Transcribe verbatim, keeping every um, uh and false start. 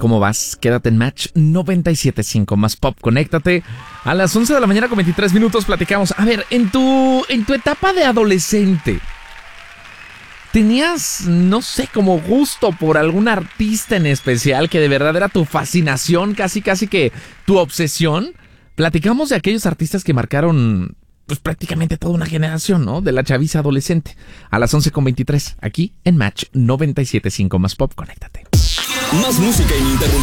¿Cómo vas? Quédate en Match noventa y siete punto cinco más Pop. Conéctate. A las once de la mañana con veintitrés minutos platicamos. A ver, en tu, en tu etapa de adolescente, ¿tenías, no sé, como gusto por algún artista en especial que de verdad era tu fascinación, casi casi que tu obsesión? Platicamos de aquellos artistas que marcaron pues prácticamente toda una generación, ¿no? De la chaviza adolescente. A las once con veintitrés, aquí en Match noventa y siete punto cinco más Pop. Conéctate. Más música ininterrumpida.